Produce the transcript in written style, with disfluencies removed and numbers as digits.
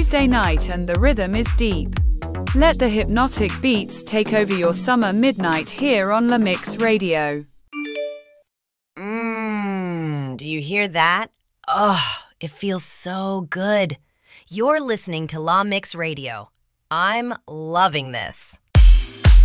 Tuesday night and the rhythm is deep. Let the hypnotic beats take over your summer midnight here on La Mix Radio. Do you hear that? Oh, it feels so good. You're listening to La Mix Radio. I'm loving this.